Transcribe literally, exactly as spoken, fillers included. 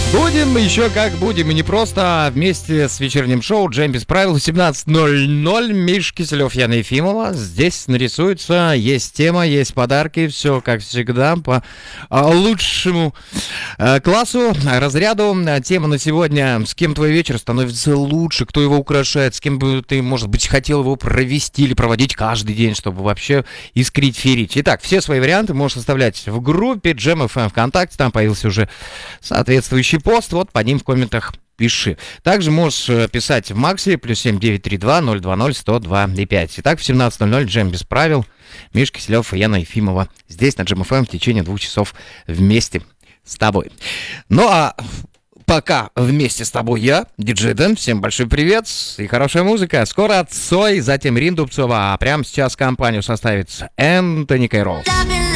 Будем еще как будем, и не просто, а вместе с вечерним шоу «Джем без правил» семнадцать ноль ноль. Миша Киселев, Яна Ефимова. Здесь нарисуется, есть тема, есть подарки, все как всегда по а, лучшему а, классу, разряду. Тема на сегодня: с кем твой вечер становится лучше, кто его украшает, с кем бы ты, может быть, хотел его провести или проводить каждый день, чтобы вообще искрить, ферить. Итак, все свои варианты можешь оставлять в группе Джем эф эм ВКонтакте, там появился уже соответствующий пост, вот под ним в комментах пиши. Также можешь писать в Максе, плюс семь девять три два ноль два ноль сто два и пять. Итак, в семнадцать ноль ноль Джем без правил. Миша Киселев и Яна Ефимова здесь на Джем эф эм в течение двух часов вместе с тобой. Ну а пока вместе с тобой я, диджей Дэн. Всем большой привет и хорошая музыка. Скоро Цой, затем Рин Дубцова, а прямо сейчас компанию составит Энтони Кайрол.